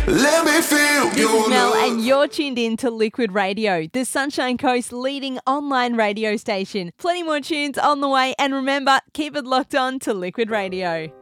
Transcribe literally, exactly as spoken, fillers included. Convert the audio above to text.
Let me feel This your is Mel, love. and you're tuned in to Liquid Radio, the Sunshine Coast's leading online radio station. Plenty more tunes on the way, and remember, keep it locked on to Liquid Radio.